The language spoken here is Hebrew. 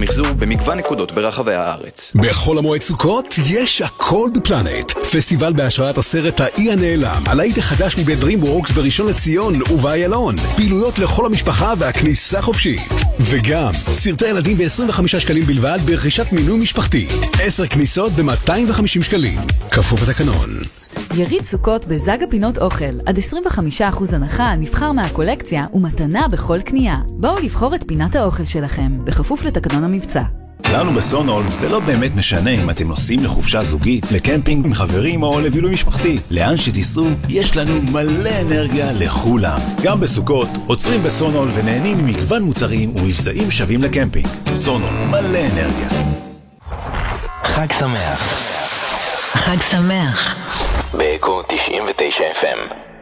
ומחזור במגוון נקודות ברחבי הארץ. בכל המועד סוכות יש הכל בפלנט. פסטיבל בהשראת הסרט האי הנעלם, הלהיט החדש מבית DreamWorks בראשון לציון ובאיילון. פעילויות לכל המשפחה והכניסה חופשית. וגם סרטי ילדים ב-25 שקלים בלבד ברכישת מינוי משפחתי. 10 כניסות ב-250 שקלים. כפוף לתקנון. יריד סוכות בזג הפינות אוכל, עד 25% הנחה נבחר מהקולקציה ומתנה בכל קנייה. בואו לבחור את פינת האוכל שלכם, בכפוף לתקנון המבצע. לנו בסונול זה לא באמת משנה אם אתם נוסעים לחופשה זוגית, לקמפינג עם חברים או לבילוי משפחתי. לאן שתיסעו, יש לנו מלא אנרגיה לכולם. גם בסוכות, עוצרים בסונול ונהנים ממגוון מוצרים ומבצעים שווים לקמפינג. סונול, מלא אנרגיה. חג שמח. חג שמח. באקו 99 FM.